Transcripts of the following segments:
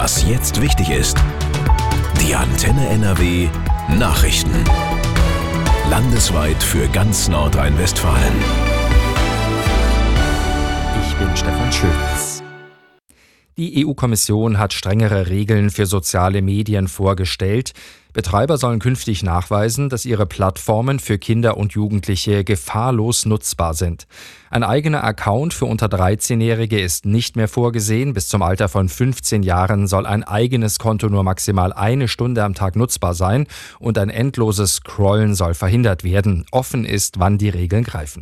Was jetzt wichtig ist. Die Antenne NRW Nachrichten. Landesweit für ganz Nordrhein-Westfalen. Ich bin Stefan Schötz. Die EU-Kommission hat strengere Regeln für soziale Medien vorgestellt. Betreiber sollen künftig nachweisen, dass ihre Plattformen für Kinder und Jugendliche gefahrlos nutzbar sind. Ein eigener Account für unter 13-Jährige ist nicht mehr vorgesehen. Bis zum Alter von 15 Jahren soll ein eigenes Konto nur maximal 1 Stunde am Tag nutzbar sein und ein endloses Scrollen soll verhindert werden. Offen ist, wann die Regeln greifen.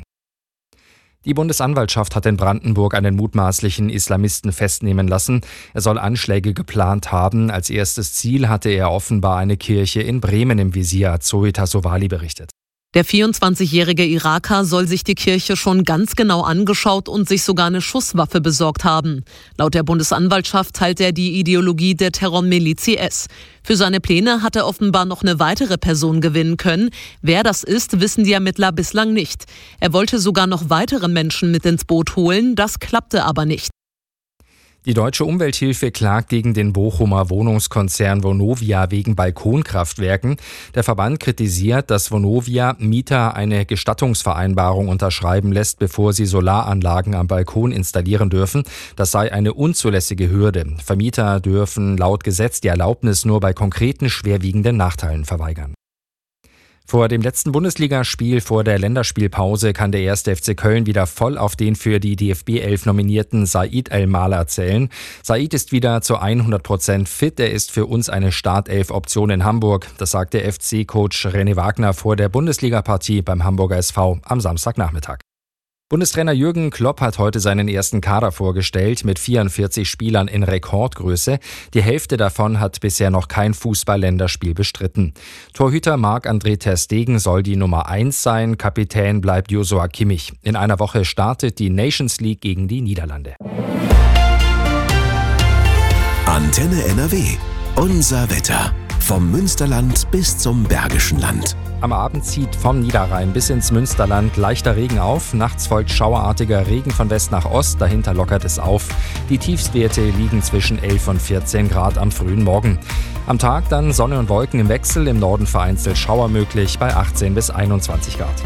Die Bundesanwaltschaft hat in Brandenburg einen mutmaßlichen Islamisten festnehmen lassen. Er soll Anschläge geplant haben. Als erstes Ziel hatte er offenbar eine Kirche in Bremen im Visier, Zoe Tassovali berichtet. Der 24-jährige Iraker soll sich die Kirche schon ganz genau angeschaut und sich sogar eine Schusswaffe besorgt haben. Laut der Bundesanwaltschaft teilt er die Ideologie der Terrormiliz IS. Für seine Pläne hat er offenbar noch eine weitere Person gewinnen können. Wer das ist, wissen die Ermittler bislang nicht. Er wollte sogar noch weitere Menschen mit ins Boot holen, das klappte aber nicht. Die Deutsche Umwelthilfe klagt gegen den Bochumer Wohnungskonzern Vonovia wegen Balkonkraftwerken. Der Verband kritisiert, dass Vonovia Mieter eine Gestattungsvereinbarung unterschreiben lässt, bevor sie Solaranlagen am Balkon installieren dürfen. Das sei eine unzulässige Hürde. Vermieter dürfen laut Gesetz die Erlaubnis nur bei konkreten schwerwiegenden Nachteilen verweigern. Vor dem letzten Bundesligaspiel vor der Länderspielpause kann der 1. FC Köln wieder voll auf den für die DFB 11 nominierten Said El-Maler zählen. Said ist wieder zu 100% fit. Er ist für uns eine Startelf-Option in Hamburg. Das sagt der FC-Coach René Wagner vor der Bundesliga-Partie beim Hamburger SV am Samstagnachmittag. Bundestrainer Jürgen Klopp hat heute seinen ersten Kader vorgestellt mit 44 Spielern in Rekordgröße. Die Hälfte davon hat bisher noch kein Fußball-Länderspiel bestritten. Torhüter Marc-André ter Stegen soll die Nummer 1 sein. Kapitän bleibt Joshua Kimmich. In einer Woche startet die Nations League gegen die Niederlande. Antenne NRW. Unser Wetter. Vom Münsterland bis zum Bergischen Land. Am Abend zieht vom Niederrhein bis ins Münsterland leichter Regen auf. Nachts folgt schauerartiger Regen von West nach Ost. Dahinter lockert es auf. Die Tiefstwerte liegen zwischen 11 und 14 Grad am frühen Morgen. Am Tag dann Sonne und Wolken im Wechsel. Im Norden vereinzelt Schauer möglich bei 18 bis 21 Grad.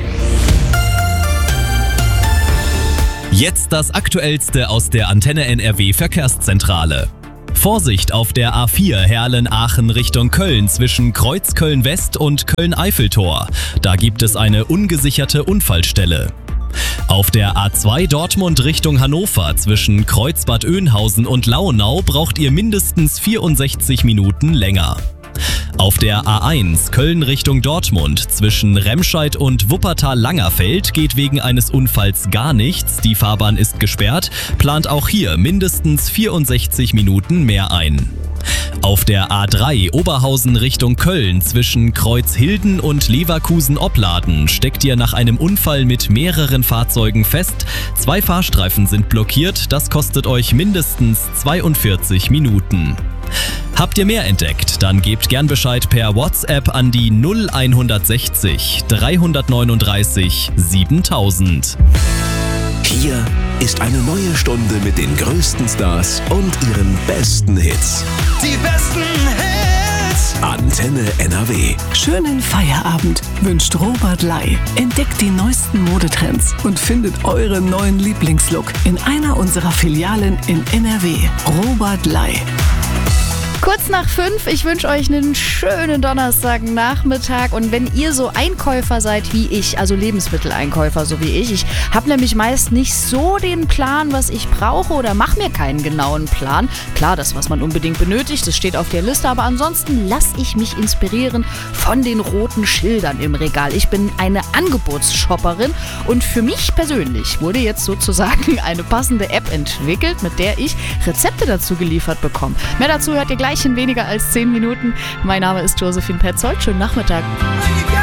Jetzt das Aktuellste aus der Antenne NRW Verkehrszentrale. Vorsicht auf der A4 Herlen-Aachen Richtung Köln zwischen Kreuzköln-West und Köln-Eiffeltor. Da gibt es eine ungesicherte Unfallstelle. Auf der A2 Dortmund Richtung Hannover zwischen Kreuzbad Oeynhausen und Lauenau braucht ihr mindestens 64 Minuten länger. Auf der A1 Köln Richtung Dortmund zwischen Remscheid und Wuppertal-Langerfeld geht wegen eines Unfalls gar nichts. Die Fahrbahn ist gesperrt, plant auch hier mindestens 64 Minuten mehr ein. Auf der A3 Oberhausen Richtung Köln zwischen Kreuzhilden und Leverkusen-Opladen steckt ihr nach einem Unfall mit mehreren Fahrzeugen fest. 2 Fahrstreifen sind blockiert, das kostet euch mindestens 42 Minuten. Habt ihr mehr entdeckt? Dann gebt gern Bescheid per WhatsApp an die 0160 339 7000. Hier ist eine neue Stunde mit den größten Stars und ihren besten Hits. Die besten Hits! Antenne NRW. Schönen Feierabend wünscht Robert Lai. Entdeckt die neuesten Modetrends und findet euren neuen Lieblingslook in einer unserer Filialen in NRW. Robert Lai. Kurz nach 5, ich wünsche euch einen schönen Donnerstagnachmittag und wenn ihr so Einkäufer seid wie ich, also Lebensmitteleinkäufer so wie ich habe nämlich meist nicht so den Plan, was ich brauche oder mache mir keinen genauen Plan. Klar, das, was man unbedingt benötigt, das steht auf der Liste, aber ansonsten lasse ich mich inspirieren von den roten Schildern im Regal. Ich bin eine Angebotsshopperin und für mich persönlich wurde jetzt sozusagen eine passende App entwickelt, mit der ich Rezepte dazu geliefert bekomme. Mehr dazu hört ihr gleich in weniger als 10 Minuten. Mein Name ist Josephine Petzold. Schönen Nachmittag.